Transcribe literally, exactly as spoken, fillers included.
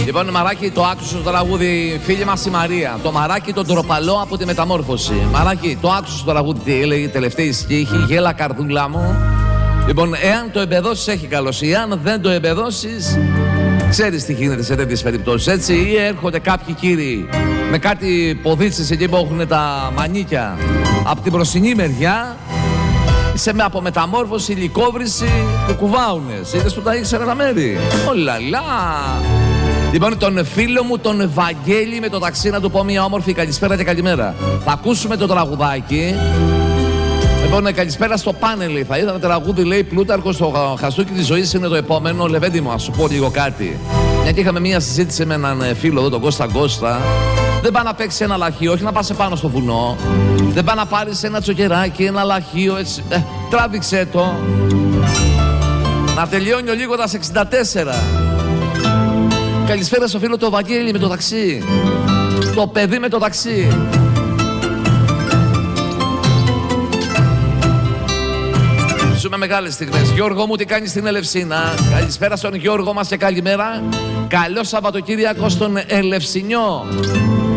Λοιπόν, Μαράκι, το άκουσε το τραγούδι, φίλη μας η Μαρία. Το Μαράκι τον τροπαλό από τη Μεταμόρφωση. Μαράκι, το άκουσε το τραγούδι, τι έλεγε, τελευταία στίχη, γέλα καρδούλα μου. Λοιπόν, εάν το εμπεδώσεις έχει καλώς, εάν δεν το εμπεδώσεις, ξέρεις τι γίνεται σε τέτοιες περιπτώσεις, έτσι. Ή έρχονται κάποιοι κύριοι με κάτι ποδίτσες εκεί που έχουν τα μανίκια από την μπροστινή μεριά, σε με από μεταμόρφωση, λυκόβρηση και κουβάουνες. Είδες που τα ήξερα τα μέρη. Ολαλά. Λοιπόν, τον φίλο μου, τον Ευαγγέλη, με το ταξί να του πω μια όμορφη καλησπέρα και καλημέρα. Θα ακούσουμε το τραγουδάκι. Λοιπόν, καλησπέρα στο πάνελ. Θα είδα ένα τραγούδι, λέει Πλούταρχος, το χαστούκι της ζωής είναι το επόμενο. Λεβέντη μου, ας σου πω λίγο κάτι. Μια και είχαμε μια συζήτηση με έναν φίλο εδώ, τον Κώστα Κώστα. Δεν πάει να παίξει ένα λαχείο, όχι να πας επάνω στο βουνό. Δεν πάει να πάρεις ένα τσοκεράκι, ένα λαχείο, έτσι. Ε, τράβηξε το. Να τελειώνει ο Λίγοντας εξήντα τέσσερα. Καλησπέρα στο φίλο του Βαγγέλη με το ταξί. Το παιδί με το ταξί. Ζούμε μεγάλες στιγμές. Γιώργο μου, τι κάνεις στην Ελευσίνα? Καλησπέρα στον Γιώργο μας και καλημέρα. Καλό Σαββατοκύριακο στον Ελευσινιό.